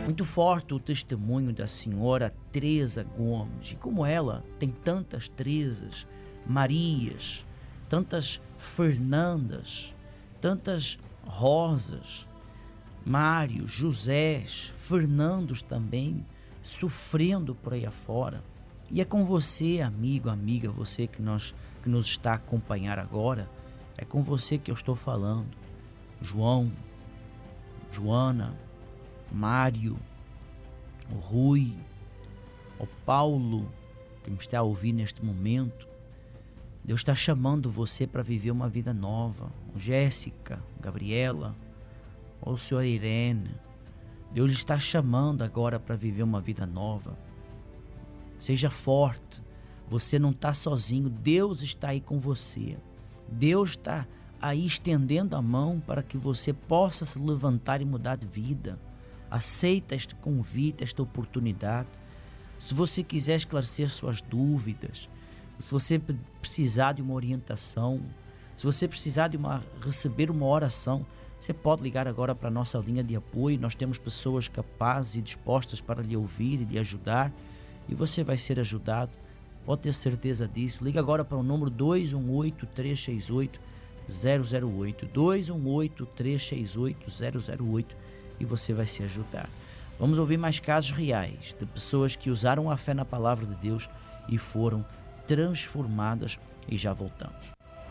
Muito forte o testemunho da senhora Teresa Gomes. E como ela tem tantas Teresas, Marias, tantas Fernandas, tantas Rosas, Mários, Josés, Fernandos também, sofrendo por aí afora. E é com você, amigo, amiga, você que nos está a acompanhar agora, é com você que eu estou falando. João, Joana, Mário, o Rui, o Paulo, que me está a ouvir neste momento. Deus está chamando você para viver uma vida nova. Jéssica, Gabriela, ou senhora Irene, Deus lhe está chamando agora para viver uma vida nova. Seja forte, você não está sozinho, Deus está aí com você. Deus está aí estendendo a mão para que você possa se levantar e mudar de vida. Aceita este convite, esta oportunidade. Se você quiser esclarecer suas dúvidas, se você precisar de uma orientação, se você precisar receber uma oração, você pode ligar agora para a nossa linha de apoio. Nós temos pessoas capazes e dispostas para lhe ouvir e lhe ajudar, e você vai ser ajudado, pode ter certeza disso. Liga agora para o número 218-368-008, 218-368-008, e você vai ser ajudado. Vamos ouvir mais casos reais de pessoas que usaram a fé na palavra de Deus e foram transformadas, e já voltamos.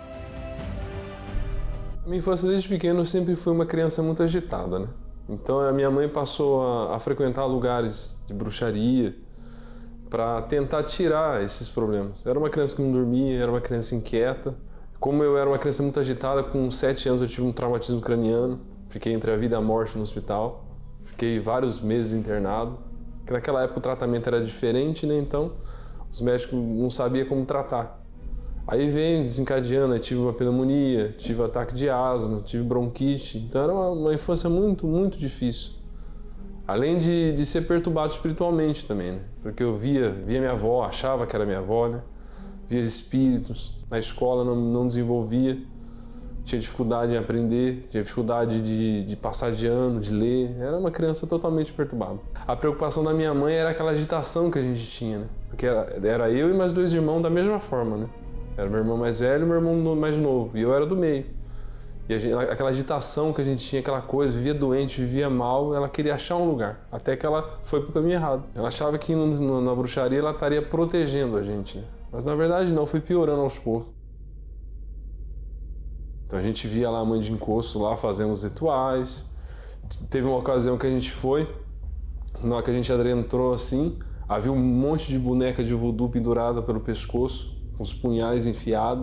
A minha infância desde pequeno eu sempre fui uma criança muito agitada, né? Então a minha mãe passou a frequentar lugares de bruxaria para tentar tirar esses problemas. Eu era uma criança que não dormia, era uma criança inquieta. Como eu era uma criança muito agitada, com 7 anos eu tive um traumatismo craniano, fiquei entre a vida e a morte no hospital, fiquei vários meses internado, porque naquela época o tratamento era diferente, né? Então os médicos não sabiam como tratar. Aí vem desencadeando, eu tive uma pneumonia, tive ataque de asma, tive bronquite, então era uma infância muito, muito difícil. Além de ser perturbado espiritualmente também, né? Porque eu via minha avó, achava que era minha avó, né? Via espíritos, na escola não desenvolvia, tinha dificuldade em aprender, tinha dificuldade de passar de ano, de ler, era uma criança totalmente perturbada. A preocupação da minha mãe era aquela agitação que a gente tinha, né? Porque era eu e mais 2 irmãos da mesma forma, né? Era meu irmão mais velho e meu irmão mais novo, e eu era do meio. E aquela agitação que a gente tinha, aquela coisa, vivia doente, vivia mal, ela queria achar um lugar, até que ela foi pro caminho errado. Ela achava que na bruxaria ela estaria protegendo a gente, né? Mas na verdade não, foi piorando aos poucos. Então a gente via lá a mãe de encosto lá fazendo os rituais. Teve uma ocasião que a gente foi, na hora que a gente adentrou assim, havia um monte de boneca de voodoo pendurada pelo pescoço, com os punhais enfiados.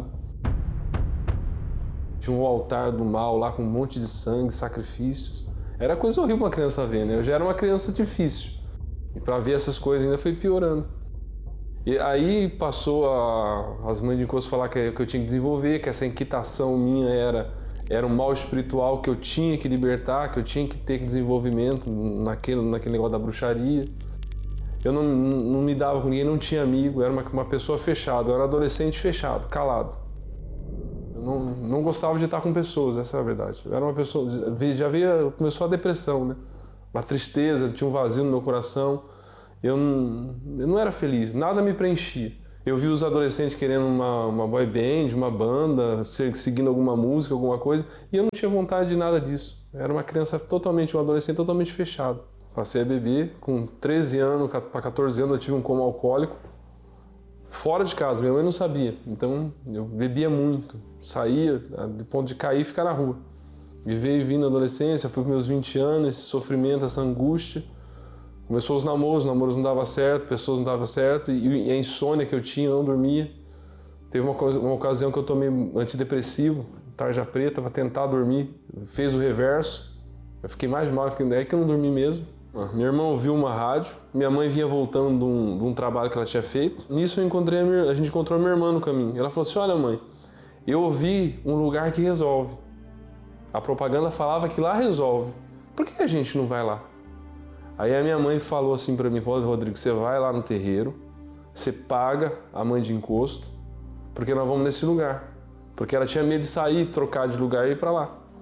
Tinha um altar do mal lá com um monte de sangue, sacrifícios. Era coisa horrível uma criança ver, né? Eu já era uma criança difícil. E para ver essas coisas ainda foi piorando. E aí passou as mães de encosto falar que eu tinha que desenvolver, que essa inquietação minha era um mal espiritual que eu tinha que libertar, que eu tinha que ter desenvolvimento naquele negócio da bruxaria. Eu não me dava com ninguém, não tinha amigo, eu era uma pessoa fechada, eu era adolescente fechado, calado. Eu não gostava de estar com pessoas, essa é a verdade. Eu era uma pessoa, começou a depressão, né? Uma tristeza, tinha um vazio no meu coração. Eu não era feliz, nada me preenchia. Eu vi os adolescentes querendo uma boy band, uma banda, seguindo alguma música, alguma coisa, e eu não tinha vontade de nada disso. Eu era uma criança um adolescente totalmente fechado. Passei a beber, com 13 anos para 14 anos eu tive um coma alcoólico, fora de casa, minha mãe não sabia. Então eu bebia muito, saía do ponto de cair e ficar na rua. E veio vindo na adolescência, fui com meus 20 anos, esse sofrimento, essa angústia. Começou os namoros não davam certo, pessoas não davam certo, e a insônia que eu tinha, eu não dormia. Teve uma ocasião que eu tomei antidepressivo, tarja preta, para tentar dormir, fez o reverso, eu fiquei mais mal, é que eu não dormi mesmo. Meu irmão ouviu uma rádio, minha mãe vinha voltando de um trabalho que ela tinha feito. Nisso a gente encontrou a minha irmã no caminho. Ela falou assim, olha mãe, eu ouvi um lugar que resolve. A propaganda falava que lá resolve. Por que a gente não vai lá? Aí a minha mãe falou assim para mim, Rodrigo, você vai lá no terreiro, você paga a mãe de encosto, porque nós vamos nesse lugar. Porque ela tinha medo de sair, trocar de lugar e ir para lá.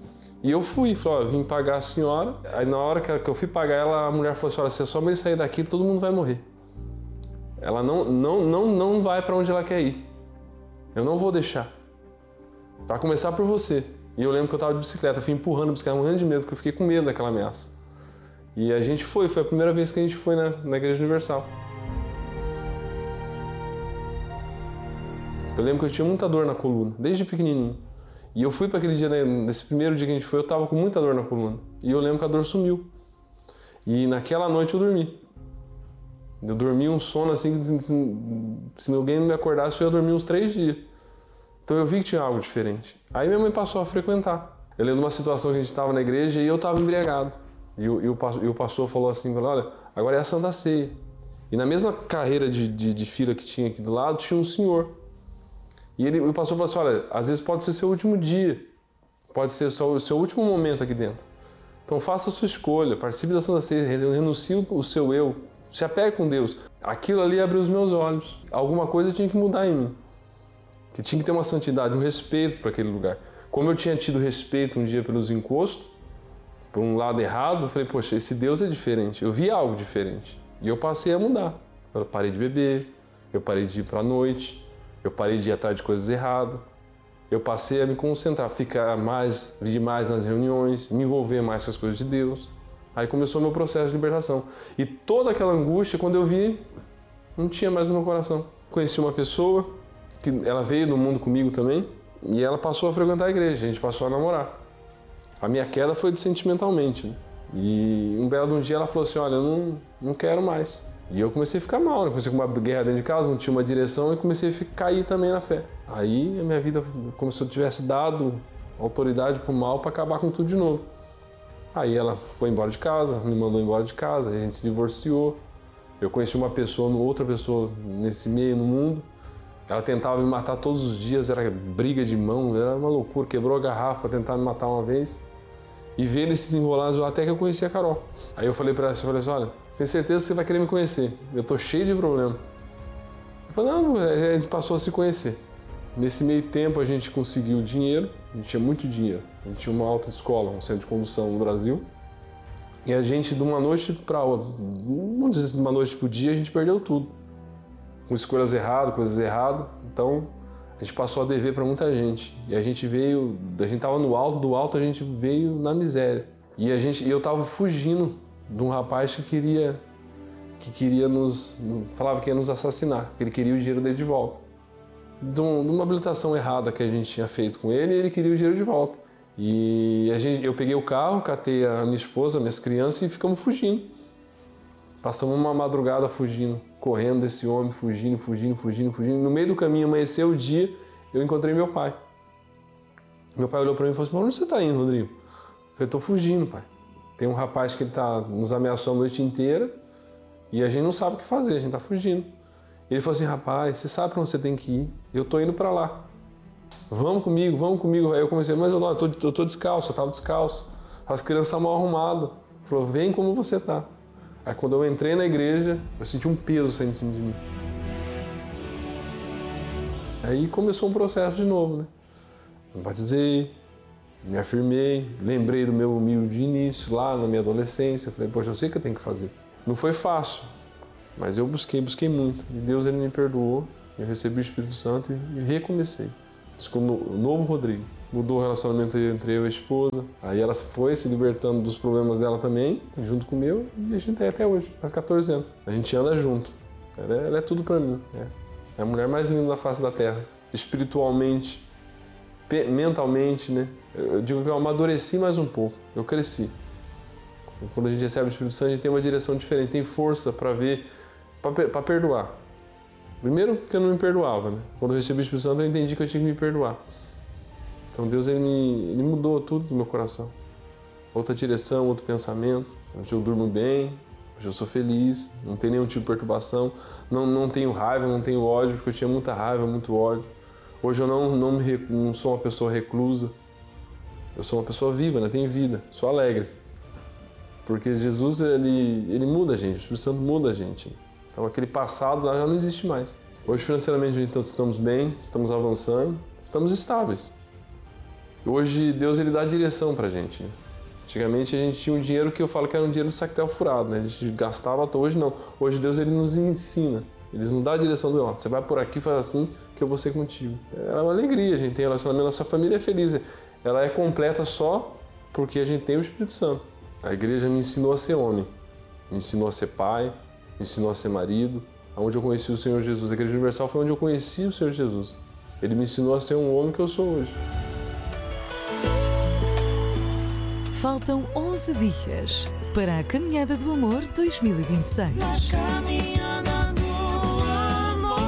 E eu fui, falei, ó, eu vim pagar a senhora. Aí na hora que eu fui pagar ela, a mulher falou assim, olha, se a sua mãe sair daqui, todo mundo vai morrer. Ela não vai para onde ela quer ir. Eu não vou deixar. Vai começar por você. E eu lembro que eu estava de bicicleta, eu fui empurrando a bicicleta, morrendo de medo, porque eu fiquei com medo daquela ameaça. E a gente foi a primeira vez que a gente foi na Igreja Universal. Eu lembro que eu tinha muita dor na coluna, desde pequenininho. E eu fui para aquele dia, nesse primeiro dia que a gente foi, eu estava com muita dor na coluna. E eu lembro que a dor sumiu. E naquela noite eu dormi. Eu dormi um sono assim, se alguém não me acordasse, eu ia dormir uns 3 dias. Então eu vi que tinha algo diferente. Aí minha mãe passou a frequentar. Eu lembro de uma situação que a gente estava na igreja e eu estava embriagado. E o pastor falou assim, olha, agora é a Santa Ceia. E na mesma carreira de fila que tinha aqui do lado, tinha um senhor. E o pastor falou assim, olha, às vezes pode ser seu último dia, pode ser só o seu último momento aqui dentro. Então faça a sua escolha, participe da Santa Ceia, renuncie o seu eu, se apegue com Deus. Aquilo ali abriu os meus olhos. Alguma coisa tinha que mudar em mim. Que tinha que ter uma santidade, um respeito para aquele lugar. Como eu tinha tido respeito um dia pelos encostos, por um lado errado, eu falei, poxa, esse Deus é diferente. Eu vi algo diferente. E eu passei a mudar. Eu parei de beber, eu parei de ir para a noite, eu parei de ir atrás de coisas erradas. Eu passei a me concentrar, vir mais nas reuniões, me envolver mais com as coisas de Deus. Aí começou o meu processo de libertação. E toda aquela angústia, quando eu vi, não tinha mais no meu coração. Conheci uma pessoa, que ela veio do mundo comigo também, e ela passou a frequentar a igreja, a gente passou a namorar. A minha queda foi de sentimentalmente. Né? E um belo dia ela falou assim, olha, eu não quero mais. E eu comecei a ficar mal, né? Comecei com uma guerra dentro de casa, não tinha uma direção e comecei a cair também na fé. Aí a minha vida, como se eu tivesse dado autoridade pro mal para acabar com tudo de novo. Aí ela foi embora de casa, me mandou embora de casa, a gente se divorciou. Eu conheci outra pessoa nesse meio, no mundo. Ela tentava me matar todos os dias, era briga de mão, era uma loucura. Quebrou a garrafa para tentar me matar uma vez. E ver ele se desenrolar até que eu conheci a Carol. Aí eu falei para ela, assim, olha, tenho certeza que você vai querer me conhecer. Eu tô cheio de problema. Eu falei, não, a gente passou a se conhecer. Nesse meio tempo a gente conseguiu dinheiro, a gente tinha muito dinheiro. A gente tinha uma autoescola, um centro de condução no Brasil. E a gente, de uma noite para outra, vamos dizer, de uma noite pro dia, a gente perdeu tudo. Com escolhas erradas, coisas erradas. Então, a gente passou a dever para muita gente. E a gente estava no alto, do alto a gente veio na miséria. E eu estava fugindo de um rapaz que queria falava que ia nos assassinar, que ele queria o dinheiro dele de volta. De uma habilitação errada que a gente tinha feito com ele, ele queria o dinheiro de volta. E eu peguei o carro, catei a minha esposa, minhas crianças e ficamos fugindo. Passamos uma madrugada fugindo, correndo desse homem, fugindo. No meio do caminho, amanheceu o dia, eu encontrei meu pai. Meu pai olhou para mim e falou assim, onde você está indo, Rodrigo? Eu falei, estou fugindo, pai. Tem um rapaz que nos ameaçou a noite inteira e a gente não sabe o que fazer, a gente está fugindo. Ele falou assim, rapaz, você sabe para onde você tem que ir? Eu estou indo para lá. Vamos comigo. Aí eu comecei, mas eu estou descalço, eu estava descalço. As crianças estavam mal arrumadas. Ele falou, vem como você está. Aí quando eu entrei na igreja, eu senti um peso saindo de cima de mim. Aí começou um processo de novo, né? Me batizei, me afirmei, lembrei do meu humilde início lá na minha adolescência. Falei, poxa, eu sei o que eu tenho que fazer. Não foi fácil, mas eu busquei muito. E Deus, ele me perdoou, eu recebi o Espírito Santo e recomecei. Isso com o novo Rodrigo. Mudou o relacionamento entre eu e a esposa. Aí ela foi se libertando dos problemas dela também, junto com o meu, e a gente tem até hoje, faz 14 anos. A gente anda junto. Ela é tudo pra mim. É a mulher mais linda da face da terra. Espiritualmente, mentalmente, né? Eu digo que eu amadureci mais um pouco, eu cresci. Quando a gente recebe o Espírito Santo, a gente tem uma direção diferente, tem força para ver, para perdoar. Primeiro porque eu não me perdoava, né? Quando eu recebi o Espírito Santo, eu entendi que eu tinha que me perdoar. Então Deus, ele mudou tudo no meu coração. Outra direção, outro pensamento. Hoje eu durmo bem, hoje eu sou feliz, não tenho nenhum tipo de perturbação, não tenho raiva, não tenho ódio, porque eu tinha muita raiva, muito ódio. Hoje eu não sou uma pessoa reclusa, eu sou uma pessoa viva, né? Tenho vida, sou alegre. Porque Jesus, ele muda a gente, o Espírito Santo muda a gente. Então aquele passado lá já não existe mais. Hoje financeiramente então, estamos bem, estamos avançando, estamos estáveis. Hoje Deus ele dá direção pra gente, né? Antigamente a gente tinha um dinheiro que eu falo que era um dinheiro do sactel furado, né? A gente gastava à toa. Hoje não. Hoje Deus ele nos ensina. Ele nos dá a direção do, ó, você vai por aqui, faz assim, que eu vou ser contigo. É uma alegria, a gente tem relacionamento, nossa família é feliz. Ela é completa só porque a gente tem o Espírito Santo. A igreja me ensinou a ser homem, me ensinou a ser pai, me ensinou a ser marido. Onde eu conheci o Senhor Jesus, a Igreja Universal foi onde eu conheci o Senhor Jesus. Ele me ensinou a ser um homem que eu sou hoje. Faltam 11 dias para a Caminhada do Amor 2026. Caminhada do Amor.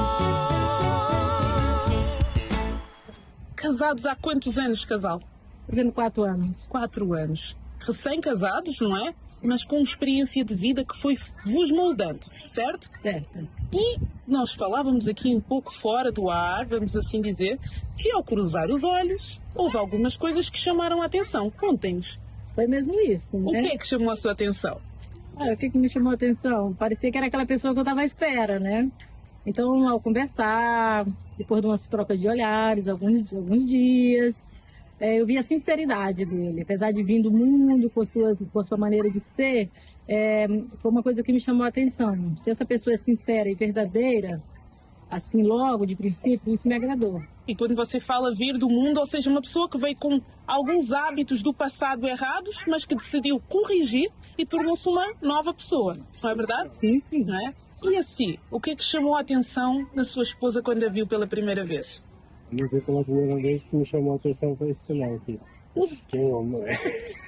Casados há quantos anos, casal? Fazendo 4 anos. 4 anos. Recém-casados, não é? Mas com experiência de vida que foi vos moldando, certo? Certo. E nós falávamos aqui um pouco fora do ar, vamos assim dizer, que ao cruzar os olhos, houve algumas coisas que chamaram a atenção. Contem-nos. Foi mesmo isso, né? O que é que chamou a sua atenção? O que me chamou a atenção? Parecia que era aquela pessoa que eu estava à espera, né? Então, ao conversar, depois de umas trocas de olhares, alguns dias, eu vi a sinceridade dele. Apesar de vir do mundo com a sua maneira de ser, foi uma coisa que me chamou a atenção. Se essa pessoa é sincera e verdadeira, assim logo, de princípio, isso me agradou. E quando você fala vir do mundo, ou seja, uma pessoa que veio com alguns hábitos do passado errados, mas que decidiu corrigir e tornou-se uma nova pessoa, não é verdade? Sim, sim. Não é? E assim, o que é que chamou a atenção da sua esposa quando a viu pela primeira vez? Quando eu vi pela primeira vez, que me chamou a atenção foi esse sinal aqui. Que eu amo, né?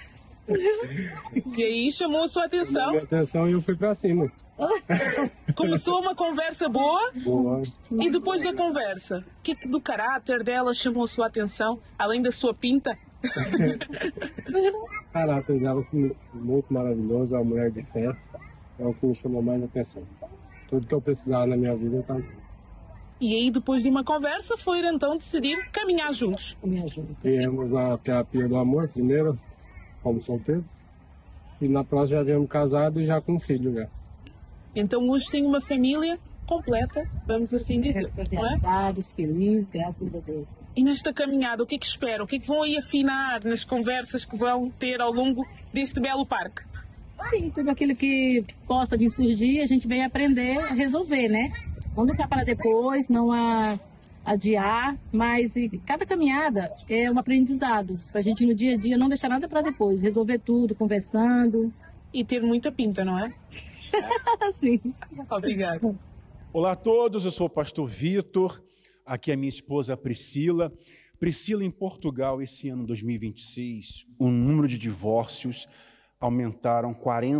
E aí chamou a sua atenção? Chamou a atenção e eu fui pra cima. Começou uma conversa boa. Boa. E depois da conversa, o que do caráter dela chamou a sua atenção, além da sua pinta? O caráter dela foi muito maravilhoso, é uma mulher de fé. É o que me chamou mais a atenção. Tudo que eu precisava na minha vida tá aqui. E aí, depois de uma conversa, foram então decidir caminhar juntos. Viemos na terapia do amor primeiro, como solteiro. E na próxima já viemos casados e já com filho já. Então hoje tem uma família completa, vamos assim dizer, não é? Realizados, felizes, graças a Deus. E nesta caminhada, o que é que esperam? O que é que vão aí afinar nas conversas que vão ter ao longo deste belo parque? Sim, tudo aquilo que possa vir surgir, a gente vem aprender a resolver, né? Não deixar para depois, não adiar, mas cada caminhada é um aprendizado. Para a gente no dia a dia não deixar nada para depois, resolver tudo, conversando. E ter muita pinta, não é? Sim. Obrigada. Olá a todos, eu sou o pastor Vitor, aqui é a minha esposa Priscila. Priscila, em Portugal, esse ano 2026, o número de divórcios aumentaram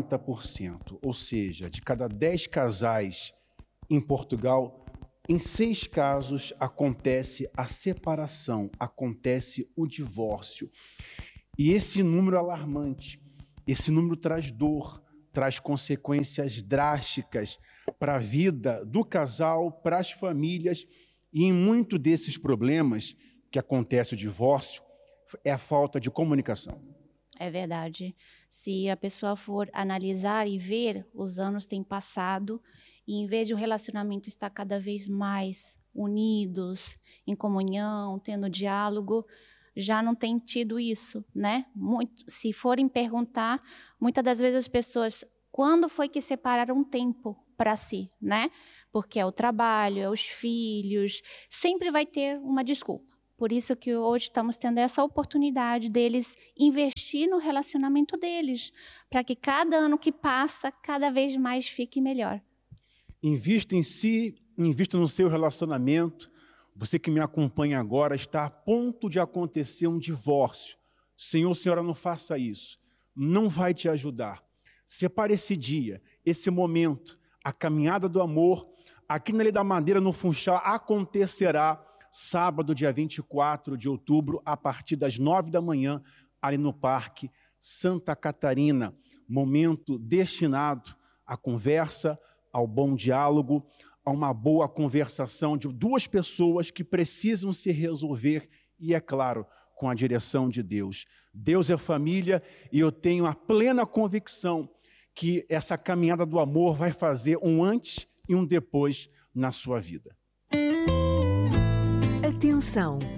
40%, ou seja, de cada 10 casais em Portugal, em 6 casos acontece a separação, acontece o divórcio. E esse número é alarmante, esse número traz dor, traz consequências drásticas para a vida do casal, para as famílias, e em muito desses problemas que acontece o divórcio é a falta de comunicação. É verdade. Se a pessoa for analisar e ver, os anos têm passado e em vez de o relacionamento estar cada vez mais unidos, em comunhão, tendo diálogo, já não tem tido isso, né? Se forem perguntar, muitas das vezes as pessoas, quando foi que separaram um tempo para si, né? Porque é o trabalho, é os filhos, sempre vai ter uma desculpa. Por isso que hoje estamos tendo essa oportunidade deles investir no relacionamento deles, para que cada ano que passa, cada vez mais fique melhor. Invista em si, invista no seu relacionamento. Você que me acompanha agora está a ponto de acontecer um divórcio. Senhor, senhora, não faça isso. Não vai te ajudar. Separe esse dia, esse momento, a caminhada do amor. Aqui na Ilha da Madeira, no Funchal, acontecerá sábado, dia 24 de outubro, a partir das 9 da manhã, ali no Parque Santa Catarina. Momento destinado à conversa, ao bom diálogo, a uma boa conversação de duas pessoas que precisam se resolver e, é claro, com a direção de Deus. Deus é família e eu tenho a plena convicção que essa caminhada do amor vai fazer um antes e um depois na sua vida. Atenção!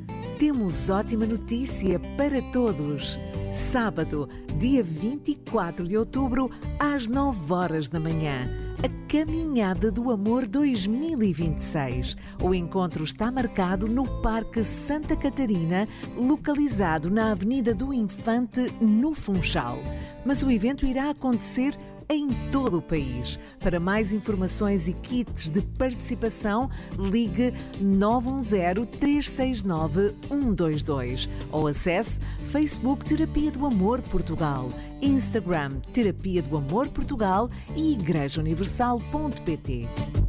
temos ótima notícia para todos. Sábado, dia 24 de outubro, às 9 horas da manhã. A Caminhada do Amor 2026. O encontro está marcado no Parque Santa Catarina, localizado na Avenida do Infante, no Funchal. Mas o evento irá acontecer em todo o país. Para mais informações e kits de participação, ligue 910-369-122 ou acesse Facebook Terapia do Amor Portugal, Instagram Terapia do Amor Portugal e igrejauniversal.pt.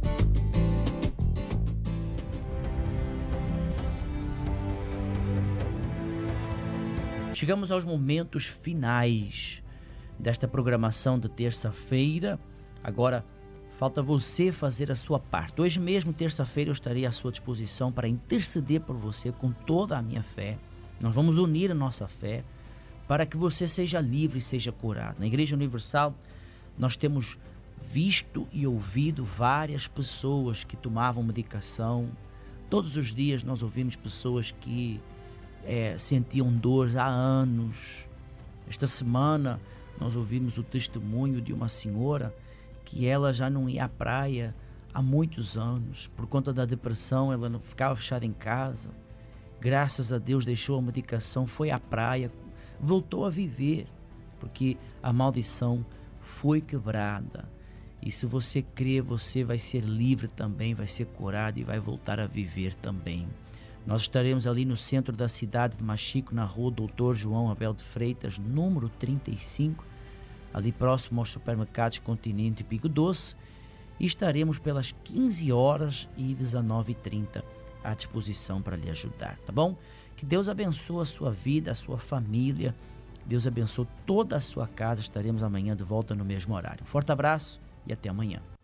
Chegamos aos momentos finais desta programação de terça-feira. Agora falta você fazer a sua parte. Hoje mesmo, terça-feira, eu estarei à sua disposição para interceder por você com toda a minha fé. Nós vamos unir a nossa fé para que você seja livre e seja curado. Na Igreja Universal, nós temos visto e ouvido várias pessoas que tomavam medicação. Todos os dias nós ouvimos pessoas que sentiam dores há anos. Esta semana nós ouvimos o testemunho de uma senhora que ela já não ia à praia há muitos anos. Por conta da depressão, ela não ficava fechada em casa. Graças a Deus deixou a medicação, foi à praia, voltou a viver, porque a maldição foi quebrada. E se você crer, você vai ser livre também, vai ser curado e vai voltar a viver também. Nós estaremos ali no centro da cidade de Machico, na rua Doutor João Abel de Freitas, número 35, ali próximo aos supermercados Continente e Pico Doce, e estaremos pelas 15 horas e 19h30 à disposição para lhe ajudar, tá bom? Que Deus abençoe a sua vida, a sua família, Deus abençoe toda a sua casa. Estaremos amanhã de volta no mesmo horário. Um forte abraço e até amanhã.